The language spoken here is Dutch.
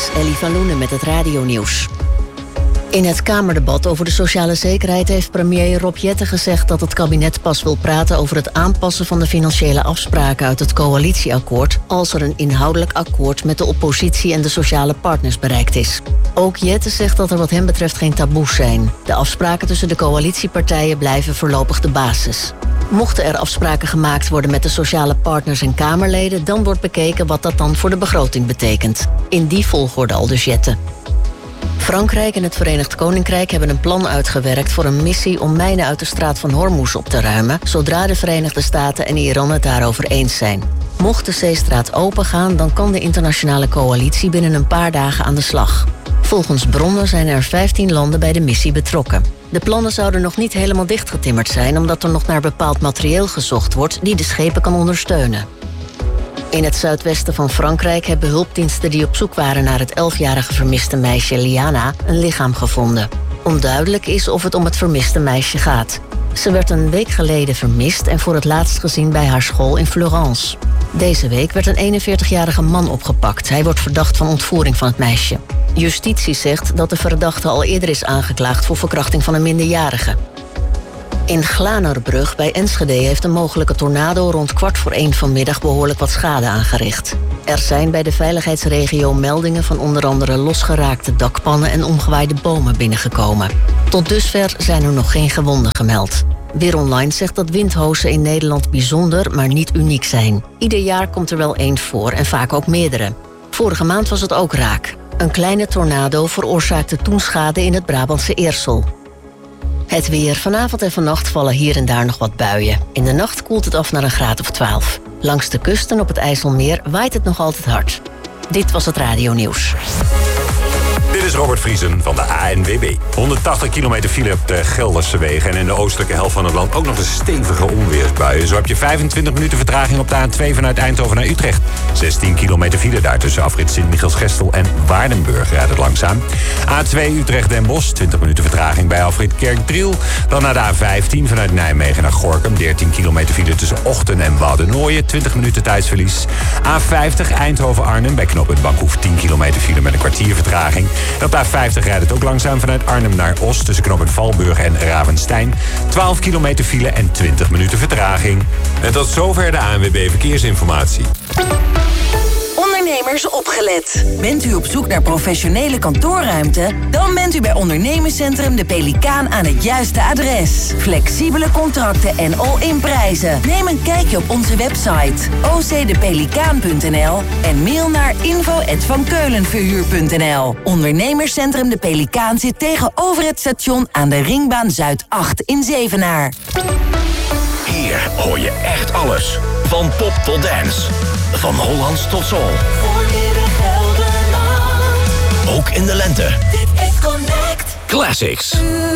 is Ellie van Loenen met het radionieuws. In het Kamerdebat over de sociale zekerheid heeft premier Rob Jetten gezegd dat het kabinet pas wil praten over het aanpassen van de financiële afspraken uit het coalitieakkoord als er een inhoudelijk akkoord met de oppositie en de sociale partners bereikt is. Ook Jetten zegt dat er wat hem betreft geen taboes zijn. De afspraken tussen de coalitiepartijen blijven voorlopig de basis. Mochten er afspraken gemaakt worden met de sociale partners en Kamerleden, dan wordt bekeken wat dat dan voor de begroting betekent. In die volgorde aldus Jetten. Frankrijk en het Verenigd Koninkrijk hebben een plan uitgewerkt voor een missie om mijnen uit de straat van Hormuz op te ruimen, zodra de Verenigde Staten en Iran het daarover eens zijn. Mocht de zeestraat opengaan, dan kan de internationale coalitie binnen een paar dagen aan de slag. Volgens bronnen zijn er 15 landen bij de missie betrokken. De plannen zouden nog niet helemaal dichtgetimmerd zijn, omdat er nog naar bepaald materieel gezocht wordt die de schepen kan ondersteunen. In het zuidwesten van Frankrijk hebben hulpdiensten die op zoek waren naar het 11-jarige vermiste meisje Liana een lichaam gevonden. Onduidelijk is of het om het vermiste meisje gaat. Ze werd een week geleden vermist en voor het laatst gezien bij haar school in Florence. Deze week werd een 41-jarige man opgepakt. Hij wordt verdacht van ontvoering van het meisje. Justitie zegt dat de verdachte al eerder is aangeklaagd voor verkrachting van een minderjarige. In Glanerbrug bij Enschede heeft een mogelijke tornado rond 1:15 vanmiddag behoorlijk wat schade aangericht. Er zijn bij de veiligheidsregio meldingen van onder andere losgeraakte dakpannen en omgewaaide bomen binnengekomen. Tot dusver zijn er nog geen gewonden gemeld. Weer Online zegt dat windhozen in Nederland bijzonder, maar niet uniek zijn. Ieder jaar komt er wel één voor en vaak ook meerdere. Vorige maand was het ook raak. Een kleine tornado veroorzaakte toen schade in het Brabantse Eersel. Het weer. Vanavond en vannacht vallen hier en daar nog wat buien. In de nacht koelt het af naar een graad of 12. Langs de kust en op het IJsselmeer waait het nog altijd hard. Dit was het radionieuws. Dit is Robert Vriesen van de ANWB. 180 kilometer file op de Gelderse wegen. En in de oostelijke helft van het land ook nog een stevige onweersbuien. Zo heb je 25 minuten vertraging op de A2 vanuit Eindhoven naar Utrecht. 16 kilometer file daar tussen afrit Sint-Michielsgestel en Waardenburg rijdt het langzaam. A2 Utrecht-Den Bosch, 20 minuten vertraging bij afrit Kerkdriel. Dan naar de A15 vanuit Nijmegen naar Gorinchem. 13 kilometer file tussen Ochten en Waddenooien. 20 minuten tijdsverlies. A50 Eindhoven-Arnhem bij knooppunt Bankhoef. 10 kilometer file met een kwartier vertraging. En op de A50 rijdt het ook langzaam vanuit Arnhem naar Oost tussen knooppunt Valburg en Ravenstein. 12 kilometer file en 20 minuten vertraging. En tot zover de ANWB Verkeersinformatie. Ondernemers opgelet. Bent u op zoek naar professionele kantoorruimte? Dan bent u bij Ondernemerscentrum De Pelikaan aan het juiste adres. Flexibele contracten en all-in prijzen. Neem een kijkje op onze website ocdepelikaan.nl en mail naar info@vankeulenverhuur.nl. Ondernemerscentrum De Pelikaan zit tegenover het station aan de Ringbaan Zuid 8 in Zevenaar. Hier hoor je echt alles. Van pop tot dance. Van Hollands tot soul. Ook in de lente. Dit is Connect. Classics.